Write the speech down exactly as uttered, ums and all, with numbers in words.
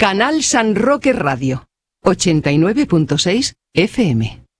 Canal San Roque Radio, ochenta y nueve punto seis F M.